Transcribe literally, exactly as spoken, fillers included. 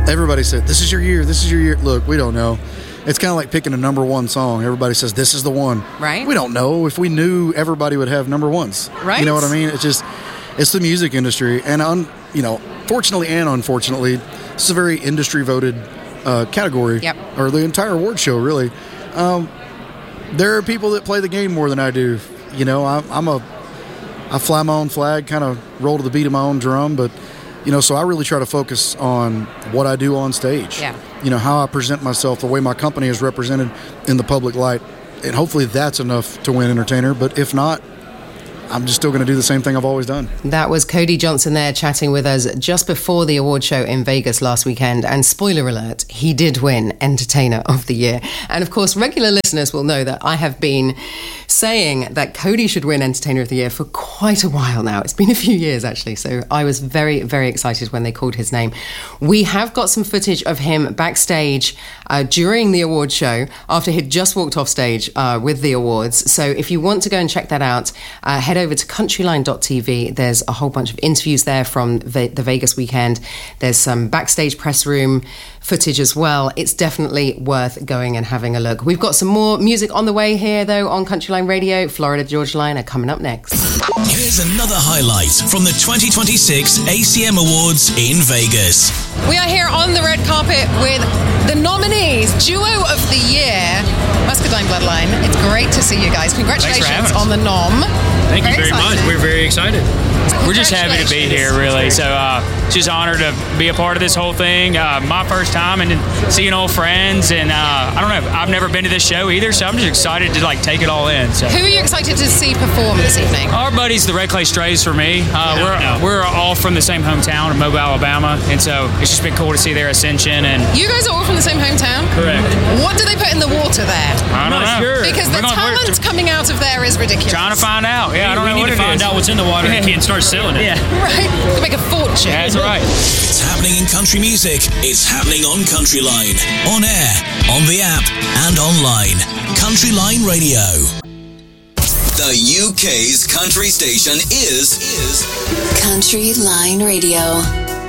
everybody said, this is your year, this is your year. Look, we don't know. It's kind of like picking a number one song. Everybody says, this is the one. Right. We don't know. If we knew, everybody would have number ones. Right. You know what I mean? It's just, it's the music industry. And, un, you know, fortunately and unfortunately, it's a very industry-voted uh, category. Yep. Or the entire award show, really. Um, there are people that play the game more than I do. You know, I, I'm a, I fly my own flag, kind of roll to the beat of my own drum, but, you know, so I really try to focus on what I do on stage. Yeah. You know, how I present myself, the way my company is represented in the public light. And hopefully that's enough to win Entertainer. But if not, I'm just still going to do the same thing I've always done. That was Cody Johnson there chatting with us just before the award show in Vegas last weekend. And spoiler alert, he did win Entertainer of the Year. And of course, regular listeners will know that I have been saying that Cody should win Entertainer of the Year for quite a while now. It's been a few years, actually. So I was very, very excited when they called his name. We have got some footage of him backstage uh, during the award show after he'd just walked off stage uh, with the awards. So if you want to go and check that out, uh, head over to countryline dot t v. There's a whole bunch of interviews there from the, the Vegas weekend. There's some backstage press room footage as well. It's definitely worth going and having a look. We've got some more music on the way here, though, on Countryline Radio. Florida Georgia Line are coming up next. Here's another highlight from the twenty twenty-six A C M Awards in Vegas. We are here on the red carpet with the nominees, Duo of the Year, Muscadine Bloodline. It's great to see you guys. Congratulations on the nom. Thank you very excited. much. We're very excited. We're just happy to be here, really. So, uh, just honored to be a part of this whole thing. Uh, my first time and seeing old friends, and uh, I don't know. I've never been to this show either, so I'm just excited to like take it all in. So, who are you excited to see perform this evening? Our buddies, the Red Clay Strays, for me. Uh, we're no. we're all from the same hometown of Mobile, Alabama, and so it's just been cool to see their ascension. And you guys are all from the same hometown. Correct. What do they put in the water there? I don't know. Sure. Because the We're gonna, talent coming out of there is ridiculous. Trying to find out. Yeah, I don't we know need what to it find is. out what's in the water and can't start selling it. Yeah. Right. To make a fortune. Yeah, that's right. It's happening in country music. It's happening on Countryline. On air, on the app, and online. Countryline Radio. The U K's country station is is Countryline Radio.